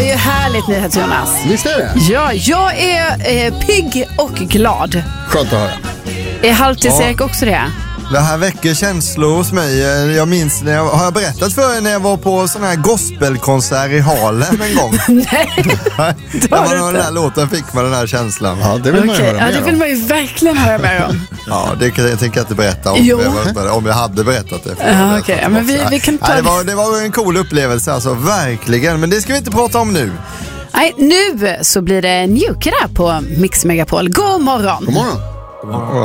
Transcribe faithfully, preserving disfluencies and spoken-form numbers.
är ju härligt, NyhetsJonas. Visst är det? Ja, jag är eh, pigg och glad. Skönt att höra. Är Halvtids-Erik också det? Det här väcker känslor hos mig. Jag minns, när jag, har jag berättat för er när jag var på sån här gospelkonsert i Harlem en gång? Nej, det var den där låten fick man den här känslan. Ja, det vill man ju okay. höra mer Ja, det vill man ju verkligen höra mer om. Ja, det kan jag tänker jag inte berätta om. Jo. Jag, om jag hade berättat det. Ja, okej. Okay. Men vi, vi kan ta... ja, det, var, det var en cool upplevelse, alltså, verkligen. Men det ska vi inte prata om nu. Nej, nu så blir det Njuke där på Mix Megapol. God morgon! God morgon. God morgon.